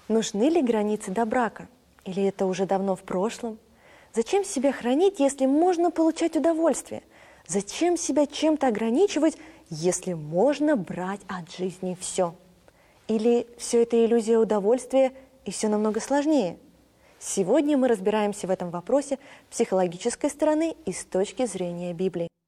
Нужны ли границы до брака? Или это уже давно в прошлом? Зачем себя хранить, если можно получать удовольствие? Зачем себя чем-то ограничивать, если можно брать от жизни все? Или все это иллюзия удовольствия и все намного сложнее? Сегодня мы разбираемся в этом вопросе с психологической стороны и с точки зрения Библии.